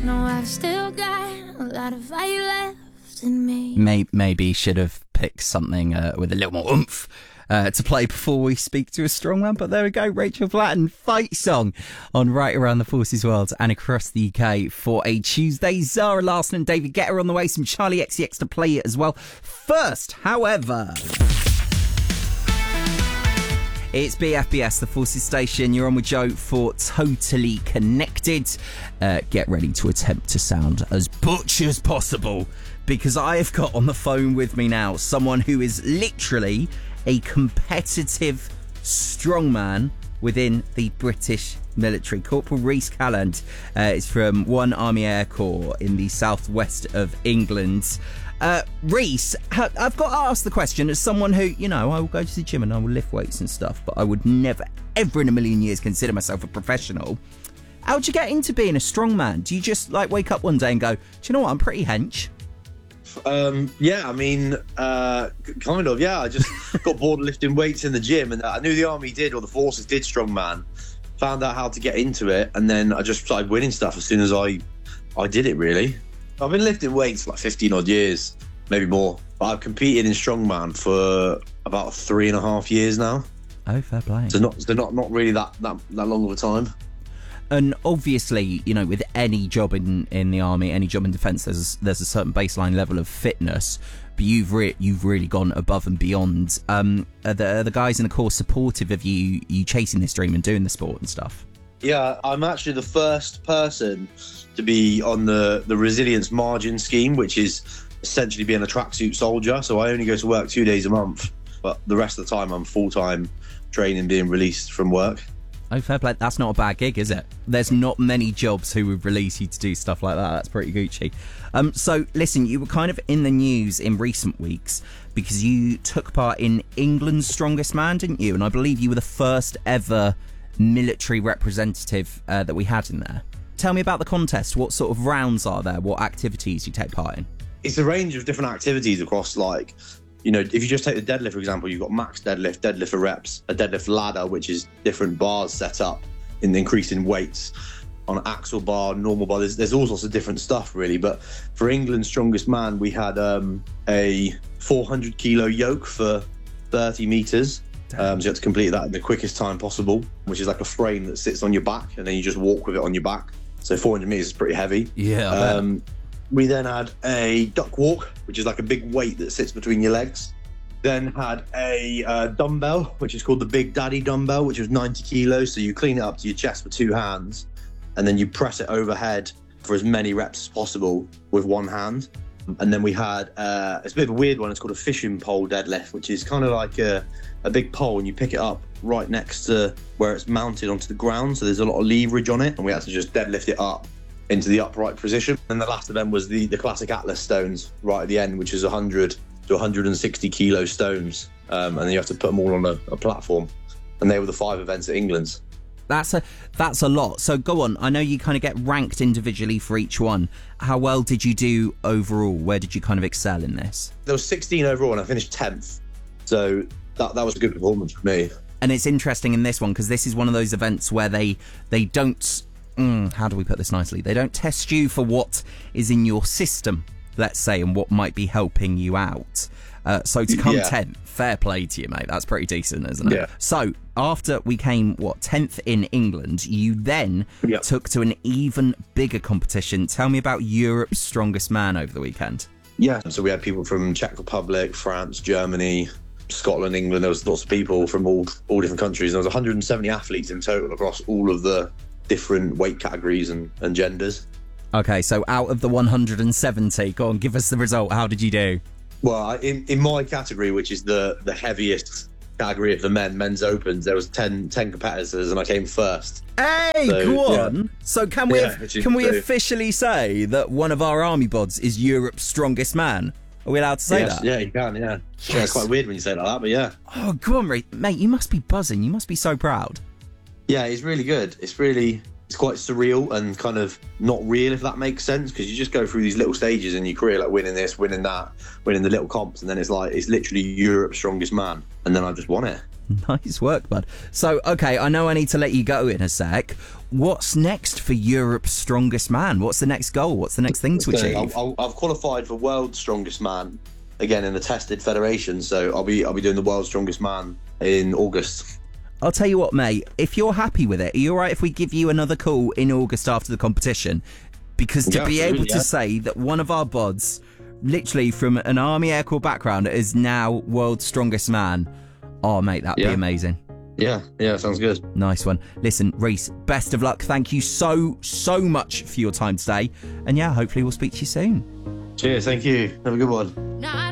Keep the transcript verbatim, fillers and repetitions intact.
No, I've still got a lot of fire left in me. Maybe, maybe should have picked something uh, with a little more oomph uh, to play before we speak to a strongman. But there we go, Rachel Flatten, Fight Song on Right Around the Forces World and across the U K for a Tuesday. Zara Larsson and David Guetta on the way, some Charlie X C X to play it as well. First, however, it's B F B S, the Forces Station. You're on with Joe for Totally Connected. Uh, get ready to attempt to sound as butch as possible, because I have got on the phone with me now someone who is literally a competitive strongman within the British military. Corporal Rhys Calland uh, is from one Army Air Corps in the southwest of England. Uh, Rhys, I've got to ask the question as someone who, you know, I will go to the gym and I will lift weights and stuff, but I would never, ever in a million years consider myself a professional. How'd you get into being a strongman? Do you just, like, wake up one day and go, do you know what, I'm pretty hench? Um, yeah, I mean, uh, kind of, yeah. I just got bored of lifting weights in the gym, and I knew the Army did, or the Forces did strongman. Found out how to get into it, and then I just started winning stuff as soon as I, I did it, really. I've been lifting weights for like fifteen odd years, maybe more. But I've competed in strongman for about three and a half years now. Oh, fair play. So not, so not, not really that, that, that long of a time. And obviously, you know, with any job in, in the Army, any job in defence, there's there's a certain baseline level of fitness. But you've re- you've really gone above and beyond. Um, are the, are the guys in the Corps supportive of you you chasing this dream and doing the sport and stuff? Yeah, I'm actually the first person to be on the, the resilience margin scheme, which is essentially being a tracksuit soldier. So I only go to work two days a month, but the rest of the time I'm full-time training, being released from work. Oh, fair play. That's not a bad gig, is it? There's not many jobs who would release you to do stuff like that. That's pretty Gucci. Um, so, listen, you were kind of in the news in recent weeks because you took part in England's Strongest Man, didn't you? And I believe you were the first ever military representative uh, that we had in there. Tell me about the contest. What sort of rounds are there? What activities you take part in? It's a range of different activities across, like, you know, if you just take the deadlift, for example, you've got max deadlift, deadlift for reps, a deadlift ladder, which is different bars set up in the increasing weights on an axle bar, normal bar. There's, there's all sorts of different stuff, really. But for England's Strongest Man, we had um, a four hundred kilo yoke for thirty metres. Um, so you have to complete that in the quickest time possible, which is like a frame that sits on your back, and then you just walk with it on your back. So four hundred metres is pretty heavy. Yeah. Um, we then had a duck walk, which is like a big weight that sits between your legs. Then had a uh, dumbbell, which is called the Big Daddy dumbbell, which was ninety kilos. So you clean it up to your chest with two hands, and then you press it overhead for as many reps as possible with one hand. And then we had, uh, it's a bit of a weird one. It's called a fishing pole deadlift, which is kind of like a, a big pole, and you pick it up right next to where it's mounted onto the ground. So there's a lot of leverage on it, and we had to just deadlift it up into the upright position. And the last event was the, the classic Atlas stones right at the end, which is one hundred to one hundred sixty kilo stones. Um, and then you have to put them all on a, a platform. And they were the five events at England's. That's a that's a lot. So go on. I know you kind of get ranked individually for each one. How well did you do overall? Where did you kind of excel in this? There was sixteen overall, and I finished tenth. So that that was a good performance for me. And it's interesting in this one because this is one of those events where they they don't. Mm, how do we put this nicely? They don't test you for what is in your system, let's say, and what might be helping you out. Uh, so to come yeah. tenth, fair play to you, mate. That's pretty decent, isn't it? Yeah. So after we came, what, tenth in England, you then yep. took to an even bigger competition. Tell me about Europe's Strongest Man over the weekend. Yeah. So we had people from Czech Republic, France, Germany, Scotland, England. There was lots of people from all all different countries. There was one hundred seventy athletes in total across all of the different weight categories and, and genders. Okay, so out of the one hundred seventy, go on, give us the result. How did you do? Well, in, in my category, which is the, the heaviest category of the men, men's opens, there was ten, ten competitors, and I came first. Hey, so, go yeah. on. So can we Yeah, can we so. officially say that one of our army bods is Europe's Strongest Man? Are we allowed to say yes, that? Yeah, you can, yeah. Yes. Yeah, it's quite weird when you say it like that, but yeah. Oh, go on, mate. You must be buzzing. You must be so proud. Yeah, it's really good. It's really... It's quite surreal and kind of not real, if that makes sense, because you just go through these little stages in your career, like winning this, winning that, winning the little comps, and then it's like, it's literally Europe's Strongest Man, and then I just won it. Nice work, bud. So, okay, I know I need to let you go in a sec. What's next for Europe's Strongest Man? What's the next goal? What's the next thing to So achieve? I'll- I'll- I've qualified for World's Strongest Man again in the tested federation. So I'll be I'll be doing the World's Strongest Man in August. I'll tell you what, mate. If you're happy with it, are you all right if we give you another call in August after the competition? Because to Yeah, be able absolutely, to yeah. say that one of our bods, literally from an Army Air Corps background, is now World's Strongest Man. Oh, mate, that'd Yeah. be amazing. Yeah, yeah, sounds good. Nice one. Listen, Reese, best of luck. Thank you so, so much for your time today. And yeah, hopefully we'll speak to you soon. Cheers, thank you. Have a good one. Now